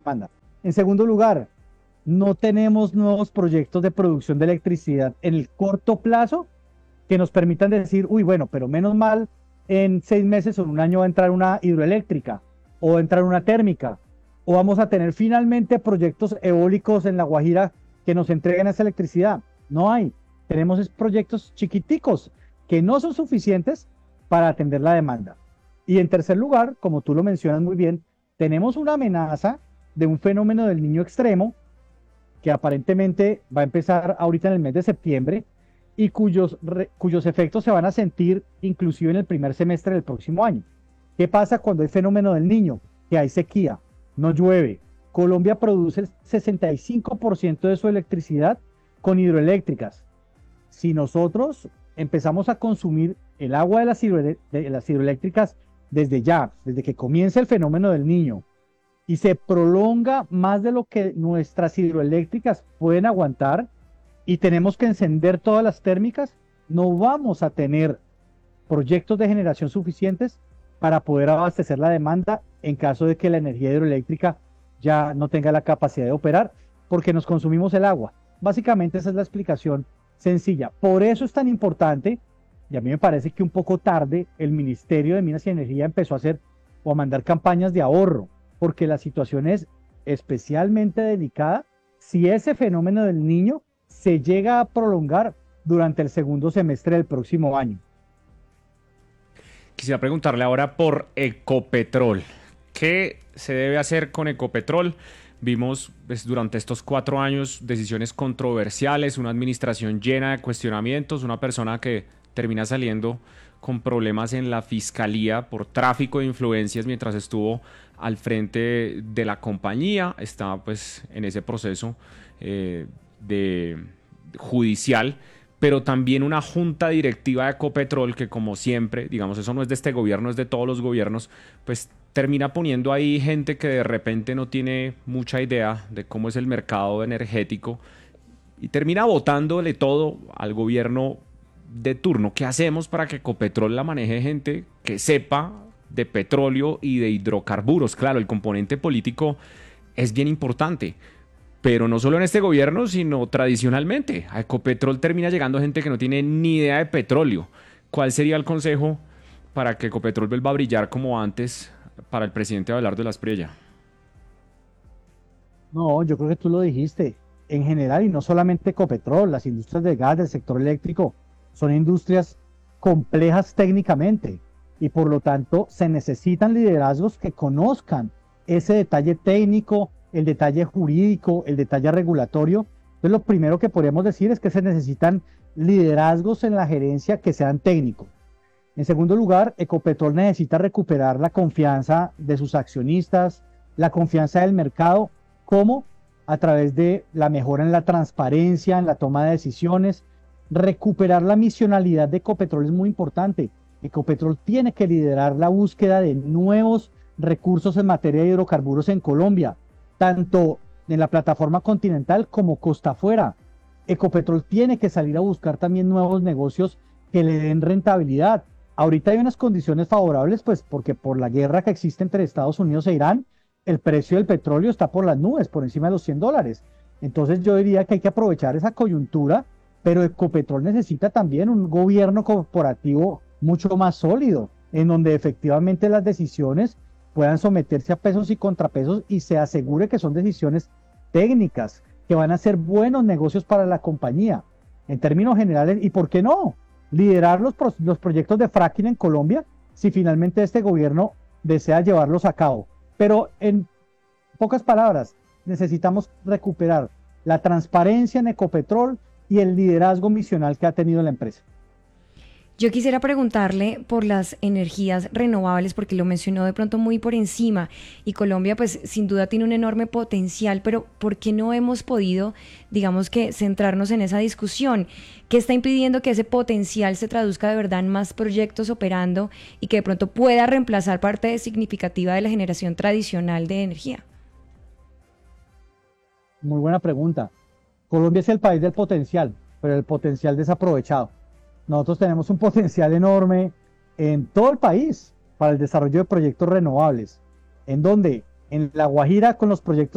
demanda. En segundo lugar, no tenemos nuevos proyectos de producción de electricidad en el corto plazo que nos permitan decir, uy, bueno, pero menos mal, en 6 meses o en un año va a entrar una hidroeléctrica o va a entrar una térmica o vamos a tener finalmente proyectos eólicos en La Guajira que nos entreguen esa electricidad. No hay. Tenemos proyectos chiquiticos que no son suficientes para atender la demanda. Y en tercer lugar, como tú lo mencionas muy bien, tenemos una amenaza de un fenómeno del niño extremo que aparentemente va a empezar ahorita en el mes de septiembre y cuyos efectos se van a sentir inclusive en el primer semestre del próximo año. ¿Qué pasa cuando hay fenómeno del niño? Que hay sequía, no llueve. Colombia produce el 65% de su electricidad con hidroeléctricas. Si nosotros empezamos a consumir el agua de las hidroeléctricas desde ya, desde que comienza el fenómeno del niño, y se prolonga más de lo que nuestras hidroeléctricas pueden aguantar, y tenemos que encender todas las térmicas, no vamos a tener proyectos de generación suficientes para poder abastecer la demanda en caso de que la energía hidroeléctrica ya no tenga la capacidad de operar, porque nos consumimos el agua. Básicamente esa es la explicación sencilla. Por eso es tan importante, y a mí me parece que un poco tarde, el Ministerio de Minas y Energía empezó a hacer o a mandar campañas de ahorro, porque la situación es especialmente delicada si ese fenómeno del niño se llega a prolongar durante el segundo semestre del próximo año. Quisiera preguntarle ahora por Ecopetrol. ¿Qué se debe hacer con Ecopetrol? Vimos pues, durante estos 4 años decisiones controversiales, una administración llena de cuestionamientos, una persona que termina saliendo con problemas en la fiscalía por tráfico de influencias mientras estuvo al frente de la compañía. Está pues en ese proceso de judicial, pero también una junta directiva de Ecopetrol que, como siempre, digamos, eso no es de este gobierno, es de todos los gobiernos, pues termina poniendo ahí gente que de repente no tiene mucha idea de cómo es el mercado energético y termina botándole todo al gobierno de turno. ¿Qué hacemos para que Ecopetrol la maneje gente que sepa de petróleo y de hidrocarburos? Claro, el componente político es bien importante, pero no solo en este gobierno, sino tradicionalmente. A Ecopetrol termina llegando gente que no tiene ni idea de petróleo. ¿Cuál sería el consejo para que Ecopetrol vuelva a brillar como antes para el presidente Abelardo de la Espriella? No, yo creo que tú lo dijiste. En general, y no solamente Ecopetrol, las industrias del gas, del sector eléctrico, son industrias complejas técnicamente y por lo tanto se necesitan liderazgos que conozcan ese detalle técnico, el detalle jurídico, el detalle regulatorio. Entonces, lo primero que podríamos decir es que se necesitan liderazgos en la gerencia que sean técnicos. En segundo lugar, Ecopetrol necesita recuperar la confianza de sus accionistas, la confianza del mercado, como a través de la mejora en la transparencia, en la toma de decisiones. Recuperar la misionalidad de Ecopetrol es muy importante. Ecopetrol tiene que liderar la búsqueda de nuevos recursos en materia de hidrocarburos en Colombia, tanto en la plataforma continental como costa afuera. Ecopetrol tiene que salir a buscar también nuevos negocios que le den rentabilidad. Ahorita hay unas condiciones favorables, pues porque por la guerra que existe entre Estados Unidos e Irán, el precio del petróleo está por las nubes, por encima de los $100. Entonces yo diría que hay que aprovechar esa coyuntura, pero Ecopetrol necesita también un gobierno corporativo mucho más sólido, en donde efectivamente las decisiones puedan someterse a pesos y contrapesos y se asegure que son decisiones técnicas, que van a ser buenos negocios para la compañía. En términos generales, ¿y por qué no? Liderar los proyectos de fracking en Colombia, si finalmente este gobierno desea llevarlos a cabo. Pero en pocas palabras, necesitamos recuperar la transparencia en Ecopetrol y el liderazgo misional que ha tenido la empresa. Yo quisiera preguntarle por las energías renovables, porque lo mencionó de pronto muy por encima, y Colombia pues sin duda tiene un enorme potencial, pero ¿por qué no hemos podido, digamos que, centrarnos en esa discusión? ¿Qué está impidiendo que ese potencial se traduzca de verdad en más proyectos operando y que de pronto pueda reemplazar parte significativa de la generación tradicional de energía? Muy buena pregunta. Colombia es el país del potencial, pero el potencial desaprovechado. Nosotros tenemos un potencial enorme en todo el país para el desarrollo de proyectos renovables, en donde en La Guajira con los proyectos